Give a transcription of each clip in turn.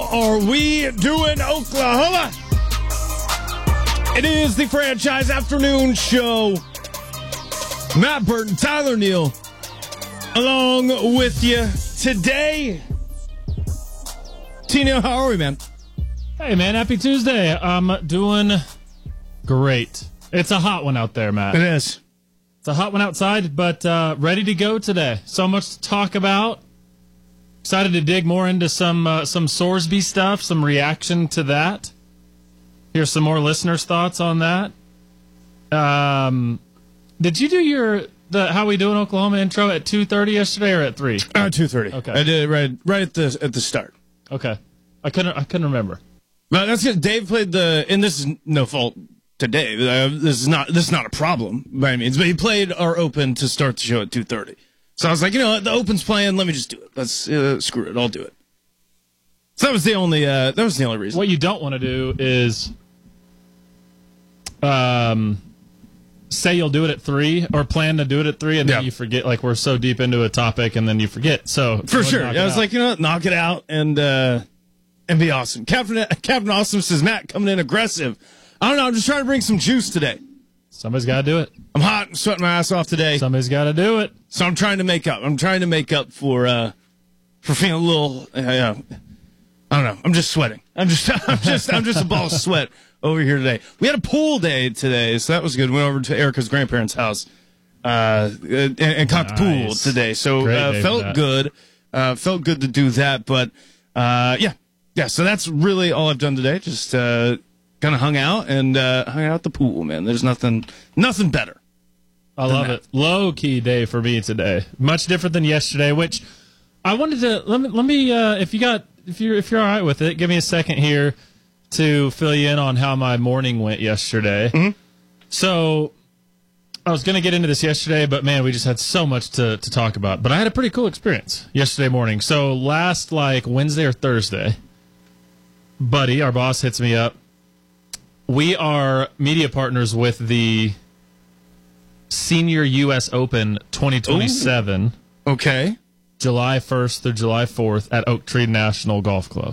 are we doing, Oklahoma? It is the Franchise Afternoon Show. Matt Burton, Tyler Neal, along with you today. Tino, how are we, man? Hey, man, happy Tuesday. I'm doing great. It's a hot one out there, Matt. It is. It's a hot one outside, but ready to go today. So much to talk about. Excited to dig more into some Sorsby stuff, some reaction to that. Here's some more listeners' thoughts on that. Did you do the How We Doing Oklahoma intro at 2:30 yesterday or at 3? 2:30. Okay. I did it right at the start. Okay. I couldn't remember. Well, that's good. Dave played and this is no fault to Dave. This is not a problem by any means, but he played our open to start the show at 2:30. So I was like, you know what, the open's playing. Let me just do it. Let's screw it. I'll do it. So that was the only reason. What you don't want to do is say you'll do it at 3 or plan to do it at 3 and then you forget, like we're so deep into a topic and then you forget. So for sure. I was like, you know what, knock it out and be awesome. Captain Awesome says, Matt coming in aggressive. I don't know, I'm just trying to bring some juice today. Somebody's got to do it. I'm hot. I'm sweating my ass off today. Somebody's got to do it. So I'm trying to make up. I'm trying to make up for feeling a little. I don't know. I'm just sweating. I'm just a ball of sweat over here today. We had a pool day today, so that was good. Went over to Erica's grandparents' house and caught the pool today. So felt good. Felt good to do that. But yeah. So that's really all I've done today. Just kind of hung out and hung out at the pool, man. There's nothing better. I love it. Low key day for me today. Much different than yesterday, which I wanted to let me if you're all right with it, give me a second here to fill you in on how my morning went yesterday. Mm-hmm. So I was going to get into this yesterday, but man, we just had so much to talk about. But I had a pretty cool experience yesterday morning. So last Wednesday or Thursday, Buddy, our boss, hits me up. We are media partners with the Senior U.S. Open 2027. Ooh. Okay. July 1st through July 4th at Oak Tree National Golf Club.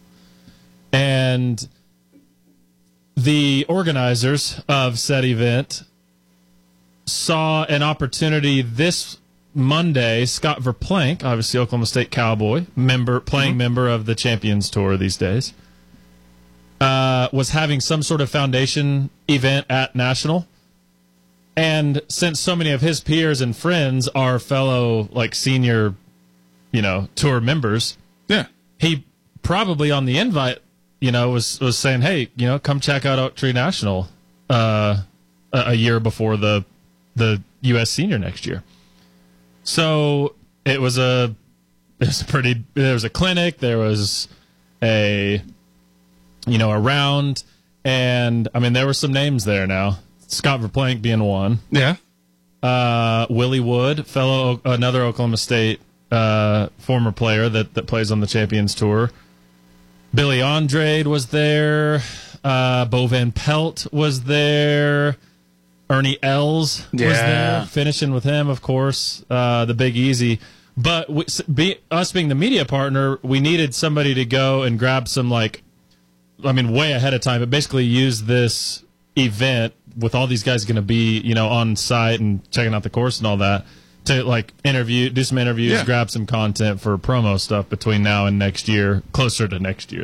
And the organizers of said event saw an opportunity this Monday. Scott Verplank, obviously Oklahoma State Cowboy, playing member of the Champions Tour these days, was having some sort of foundation event at National. And since so many of his peers and friends are fellow senior, tour members, yeah, he probably on the invite, was saying, hey, come check out Oak Tree National a year before the U.S. Senior next year. So there was a clinic, there was a round, and I mean there were some names there now. Scott Verplank being one. Yeah. Willie Wood, another Oklahoma State former player that plays on the Champions Tour. Billy Andrade was there. Bo Van Pelt was there. Ernie Els was there, finishing with him, of course, the Big Easy. But us being the media partner, we needed somebody to go and grab some, way ahead of time, but basically use this event with all these guys going to be, on site and checking out the course and all that, to do some interviews, grab some content for promo stuff between now and next year, closer to next year.